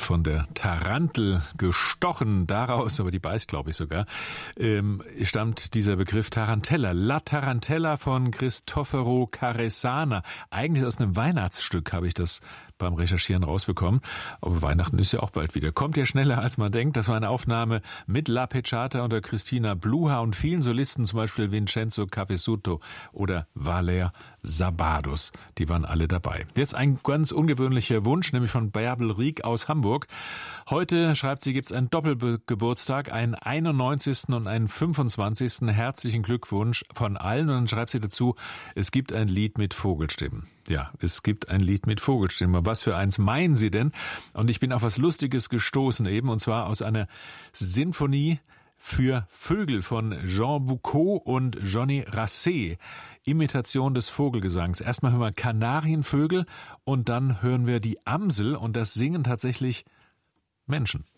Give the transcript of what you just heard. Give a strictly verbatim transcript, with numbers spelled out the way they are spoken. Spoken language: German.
von der Tarantel gestochen. Daraus, aber die beißt, glaube ich sogar, ähm, stammt dieser Begriff Tarantella. La Tarantella von Cristoforo Caresana. Eigentlich aus einem Weihnachtsstück habe ich das beim Recherchieren rausbekommen. Aber Weihnachten ist ja auch bald wieder. Kommt ja schneller, als man denkt. Das war eine Aufnahme mit La Pecciata unter Christina Bluha und vielen Solisten, zum Beispiel Vincenzo Capesuto oder Valer Sabados. Die waren alle dabei. Jetzt ein ganz ungewöhnlicher Wunsch, nämlich von Bärbel Rieck aus Hamburg. Heute, schreibt sie, gibt es einen Doppelgeburtstag, einen einundneunzigsten und einen fünfundzwanzigsten Herzlichen Glückwunsch von allen. Und dann schreibt sie dazu, es gibt ein Lied mit Vogelstimmen. Ja, es gibt ein Lied mit Vogelstimmen. Was für eins meinen Sie denn? Und ich bin auf was Lustiges gestoßen eben, und zwar aus einer Sinfonie für Vögel von Jean Boucault und Johnny Rasset. Imitation des Vogelgesangs. Erstmal hören wir Kanarienvögel und dann hören wir die Amsel, und das singen tatsächlich Menschen.